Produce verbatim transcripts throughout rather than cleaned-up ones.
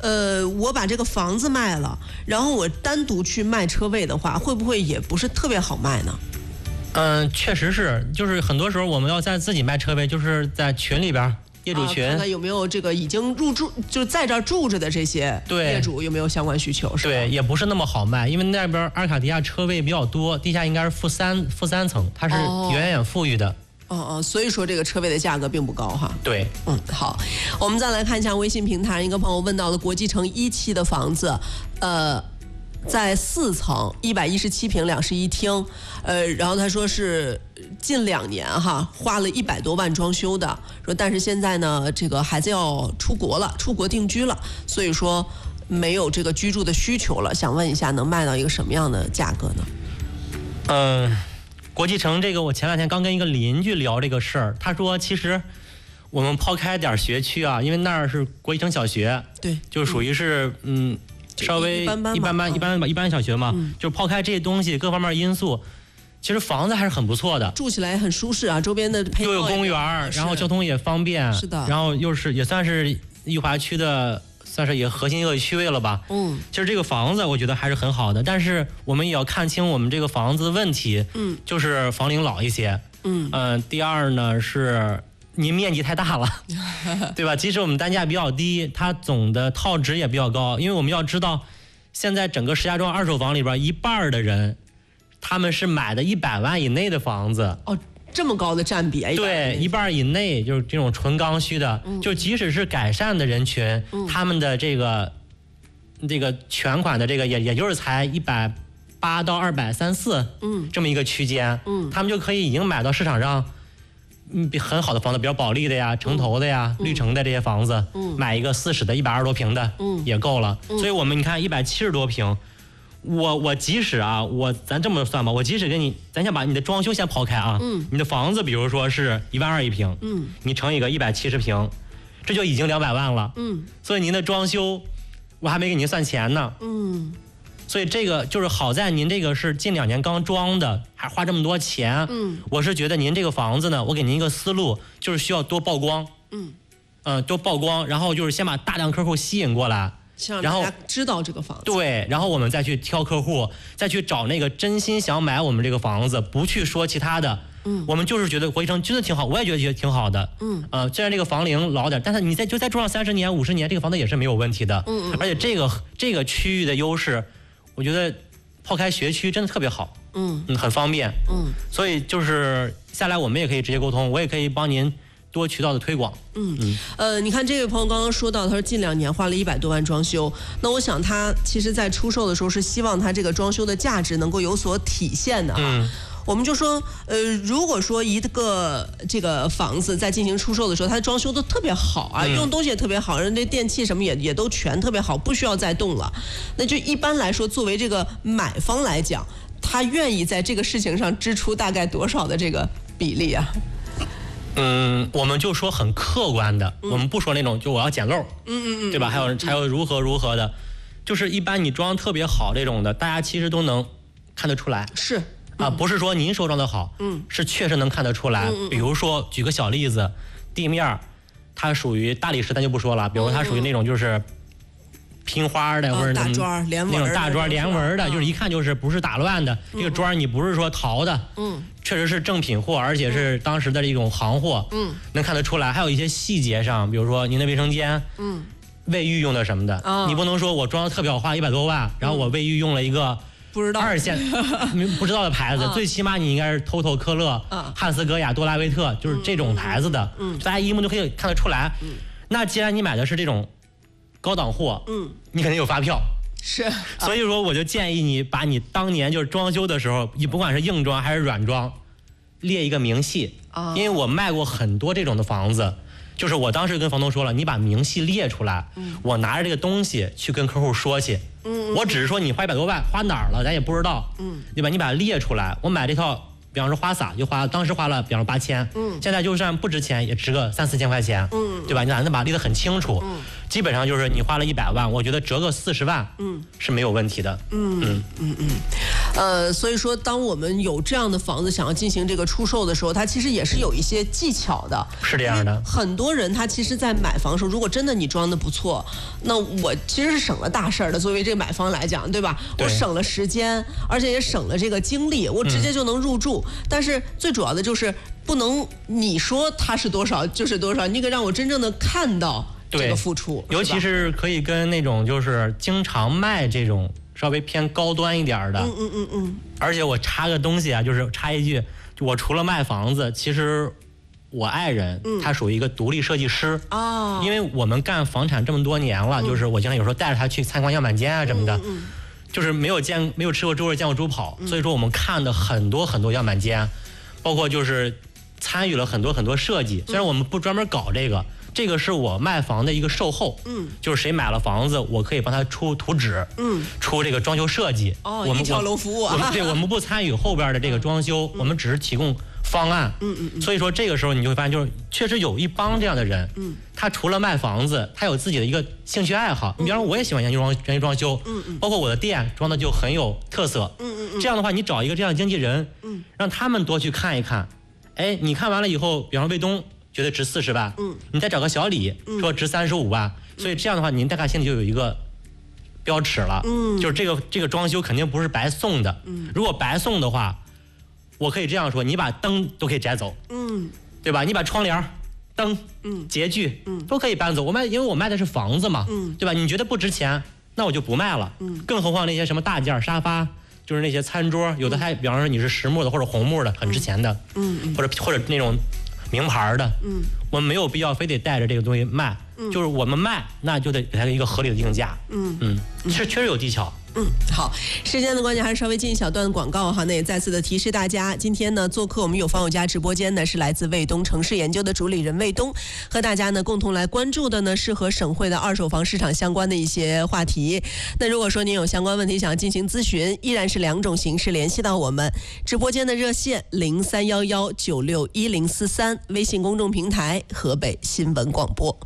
呃，我把这个房子卖了，然后我单独去卖车位的话，会不会也不是特别好卖呢？ 嗯，确实是，就是很多时候我们要在自己卖车位，就是在群里边。业主群、 啊、看看有没有这个已经入住，就是在这儿住着的这些业主有没有相关需求？是吧？ 对，也不是那么好卖，因为那边阿尔卡迪亚车位比较多，地下应该是负三负三层，它是远远富裕的。 哦哦，所以说这个车位的价格并不高哈。 对， 嗯，好，我们再来看一下微信平台，一个朋友问到了国际城一期的房子，呃。在四层，一百一十七平，两室一厅，呃，然后他说是近两年哈，花了一百多万装修的，说但是现在呢，这个孩子要出国了，出国定居了，所以说没有这个居住的需求了，想问一下，能卖到一个什么样的价格呢？ 嗯、呃，国际城这个，我前两天刚跟一个邻居聊这个事儿，他说其实我们抛开点学区啊，因为那儿是国际城小学， 对， 就属于是嗯。嗯稍微一般般一般般一般吧一般小学嘛，嗯、就抛开这些东西各方面因素，其实房子还是很不错的， 住起来也很舒适啊，周边的配套又有公园，然后交通也方便， 是的， 然后又是也算是裕华区的，算是也核心一个区位了吧。嗯，其实这个房子我觉得还是很好的，但是我们也要看清我们这个房子的问题，嗯，就是房龄老一些，嗯嗯、呃，第二呢是。您面积太大了，对吧？即使我们单价比较低，它总的套值也比较高，因为我们要知道，现在整个石家庄二手房里边一半的人，他们是买的一百万以内的房子。 哦，这么高的占比啊！ 对，一半以内就是这种纯刚需的，嗯、就即使是改善的人群，嗯、他们的这个这个全款的这个也也就是才一百八到二百三四，嗯，这么一个区间，嗯，他们就可以已经买到市场上。嗯，很好的房子，比较保利的呀、城投的呀、嗯、绿城的这些房子，嗯、买一个四室的、一百二十多平的，嗯、也够了。嗯、所以我们你看一百七十多平，我我即使啊，我咱这么算吧，我即使给你，咱先把你的装修先抛开啊，嗯、你的房子比如说是一万二一平，嗯、你乘以个一百七十平，这就已经两百万了。嗯，所以您的装修，我还没给您算钱呢。嗯。所以这个就是好在您这个是近两年刚装的，还花这么多钱。嗯，我是觉得您这个房子呢，我给您一个思路，就是需要多曝光。嗯，嗯、呃，多曝光，然后就是先把大量客户吸引过来， 然后知道这个房子。 对，然后我们再去挑客户，再去找那个真心想买我们这个房子，不去说其他的。嗯，我们就是觉得国际城真的挺好，我也觉得觉得挺好的。嗯，呃，虽然这个房龄老点，但是你再就再住上三十年、五十年，这个房子也是没有问题的。嗯嗯，而且这个这个区域的优势。我觉得抛开学区真的特别好，嗯嗯，很方便，嗯，所以就是下来我们也可以直接沟通，我也可以帮您多渠道的推广， 嗯嗯，呃，你看这位朋友刚刚说到，他说近两年花了一百多万装修，那我想他其实在出售的时候是希望他这个装修的价值能够有所体现的哈。嗯，我们就说，呃，如果说一个这个房子在进行出售的时候，它的装修都特别好啊，嗯、用东西也特别好，人这电器什么也也都全特别好，不需要再动了。那就一般来说，作为这个买方来讲，他愿意在这个事情上支出大概多少的这个比例啊？ 嗯，我们就说很客观的，嗯、我们不说那种就我要捡漏，嗯嗯嗯，对吧？还有还有如何如何的，就是一般你装特别好这种的，大家其实都能看得出来。 是。 啊，不是说您说装的好，嗯，是确实能看得出来。嗯嗯、比如说，举个小例子，地面它属于大理石，咱就不说了。比如说它属于那种就是拼花的，嗯、或者大砖连纹那种大砖连纹的， 嗯、 就是一看就是不是打乱的。嗯、这个砖你不是说淘的，嗯，确实是正品货，而且是当时的这种行货，嗯，能看得出来。还有一些细节上，比如说您的卫生间，嗯，卫浴用的什么的，哦、你不能说我装的特别好，花一百多万，然后我卫浴用了一个。 不知道二线不知道的牌子，啊、最起码你应该是偷偷科勒、啊、汉斯格雅、多拉维特，就是这种牌子的，嗯，大家一目就可以看得出来。嗯，那既然你买的是这种高档货，嗯，你肯定有发票。 是， 所以说我就建议你把你当年就是装修的时候，你不管是硬装还是软装，列一个明细啊，因为我卖过很多这种的房子。就是我当时跟房东说了，你把明细列出来，嗯、我拿着这个东西去跟客户说去。嗯，我只是说你花一百多万，花哪儿了咱也不知道。嗯，对吧？你把它列出来，我买这套，比方说花洒就花，当时花了，比方说八千。嗯，现在就算不值钱，也值个三四千块钱。嗯，对吧？你把它把它列得很清楚。嗯，基本上就是你花了一百万，我觉得折个四十万，嗯，是没有问题的。嗯嗯嗯嗯。 呃，所以说，当我们有这样的房子想要进行这个出售的时候，它其实也是有一些技巧的。 是这样的。 很多人他其实，在买房的时候，如果真的你装的不错，那我其实是省了大事儿的。作为这个买方来讲，对吧？ 对， 我省了时间，而且也省了这个精力，我直接就能入住。嗯、但是最主要的就是不能你说它是多少就是多少，你得让我真正的看到这个付出。 尤其是可以跟那种就是经常卖这种稍微偏高端一点的。 嗯嗯嗯嗯。 而且我插个东西啊，就是插一句，我除了卖房子，其实我爱人、嗯、他属于一个独立设计师啊、哦， 因为我们干房产这么多年了，嗯、就是我经常有时候带着他去参观样板间啊什么的。嗯嗯嗯，就是没有见没有吃过猪肉见过猪跑、嗯，所以说我们看的很多很多样板间，包括就是参与了很多很多设计。虽然我们不专门搞这个，这个是我卖房的一个售后，嗯，就是谁买了房子，我可以帮他出图纸，嗯，出这个装修设计。 哦， 我们一条龙服务啊。 我们对，我们不参与后边的这个装修，嗯、我们只是提供方案。 嗯嗯嗯。 所以说这个时候你就会发现，就是确实有一帮这样的人，嗯，他除了卖房子，他有自己的一个兴趣爱好。你、嗯、比方说，我也喜欢研究装研究装修，嗯嗯，包括我的店装的就很有特色，嗯嗯嗯。这样的话，你找一个这样的经纪人，嗯，让他们多去看一看。哎，你看完了以后，比方说卫东觉得值四十万，嗯，你再找个小李、嗯、说值三十五万，所以这样的话，您大概心里就有一个标尺了，嗯，就是这个这个装修肯定不是白送的，嗯，如果白送的话，我可以这样说，你把灯都可以摘走，嗯，对吧？你把窗帘、灯、嗯、洁具，嗯，都可以搬走。我卖，因为我卖的是房子嘛，嗯，对吧？你觉得不值钱，那我就不卖了，嗯，更何况那些什么大件沙发。就是那些餐桌，有的还，比方说你是实木的或者红木的，很值钱的，嗯，嗯或者或者那种名牌的，嗯，我们没有必要非得带着这个东西卖，嗯，就是我们卖，那就得给它一个合理的定价，嗯嗯，是确实有技巧。 嗯，好，时间的关系还是稍微进一小段广告哈。那也再次的提示大家，今天呢做客我们有房有家直播间呢是来自卫东城市研究的主理人卫东，和大家呢共同来关注的呢是和省会的二手房市场相关的一些话题。那如果说您有相关问题想要进行咨询，依然是两种形式联系到我们直播间的热线零三幺幺九六一零四三，微信公众平台河北新闻广播。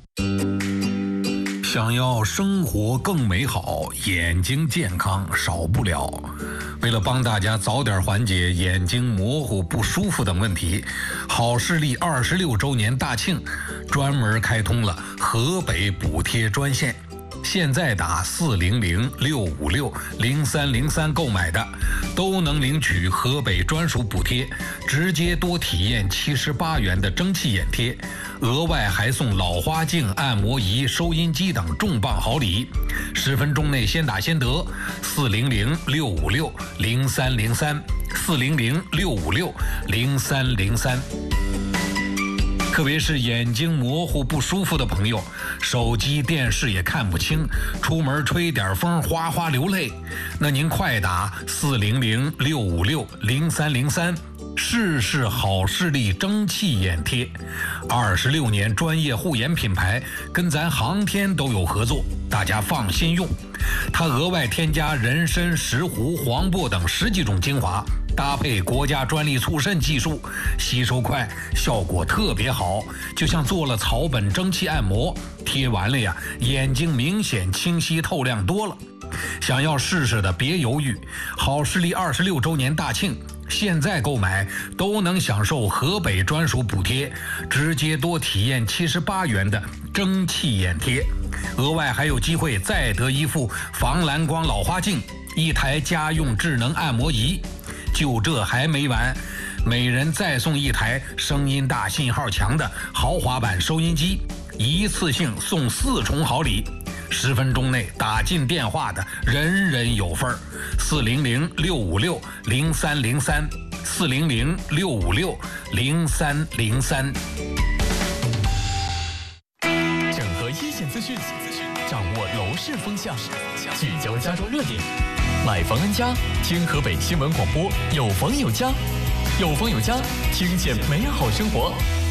想要生活更美好，眼睛健康少不了。为了帮大家早点缓解眼睛模糊不舒服等问题，好视力二十六周年大庆专门开通了河北补贴专线。现在打四零零六五六零三零三购买的，都能领取河北专属补贴，直接多体验七十八元的蒸汽眼贴，额外还送老花镜、按摩仪、收音机等重磅好礼。十分钟内先打先得，四零零六五六零三零三，四零零六五六零三零三。特别是眼睛模糊不舒服的朋友，手机电视也看不清，出门吹点风哗哗流泪，那您快打四零零六五六零三零三，试试好视力蒸汽眼贴。二十六年专业护眼品牌，跟咱航天都有合作，大家放心用。它额外添加人参、石斛、黄柏等十几种精华，搭配国家专利促渗技术，吸收快，效果特别好，就像做了草本蒸汽按摩，贴完了呀，眼睛明显清晰透亮多了。想要试试的别犹豫，好视力二十六周年大庆，现在购买都能享受河北专属补贴，直接多体验七十八元的蒸汽眼贴，额外还有机会再得一副防蓝光老花镜，一台家用智能按摩仪。就这还没完，每人再送一台声音大、信号强的豪华版收音机，一次性送四重好礼。十分钟内打进电话的人人有份儿。四零零六五六零三零三，四零零六五六零三零三。 整合一线资讯，掌握楼市风向，聚焦家中热点。买房安家，听河北新闻广播，有房有家，有房有家，听见美好生活。